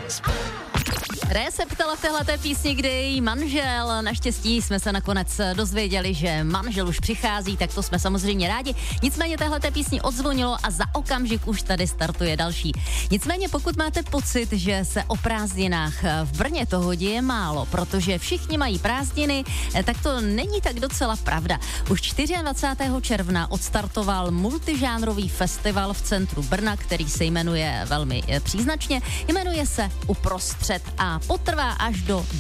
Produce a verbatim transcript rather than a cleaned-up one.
Ré se ptala v téhleté písni, kde je její manžel. Naštěstí jsme se nakonec dozvěděli, že manžel už přichází, tak to jsme samozřejmě rádi. Nicméně téhleté písni odzvonilo a za okamžik už tady startuje další. Nicméně pokud máte pocit, že se o prázdninách v Brně toho děje málo, protože všichni mají prázdniny, tak to není tak docela pravda. Už dvacátého čtvrtého června odstartoval multižánrový festival v centru Brna, který se jmenuje velmi příznačně, jmenuje se Uprostřed a potrvá až do